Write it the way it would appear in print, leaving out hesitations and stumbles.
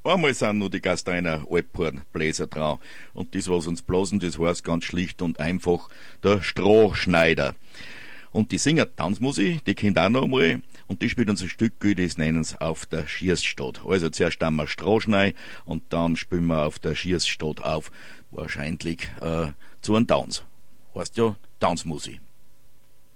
Einmal sind nur die Gasteiner Alphorn-Bläser dran. Und das, was uns blasen, das heißt ganz schlicht und einfach der Strohschneider. Und die Singer Tanzmusik, die kennt auch noch einmal. Und die spielt uns ein Stück, das nennen sie auf der Schießstadt. Also zuerst haben wir Strohschnei und dann spielen wir auf der Schießstadt auf. Wahrscheinlich zu einem Tanz. Heißt ja Tanzmusik.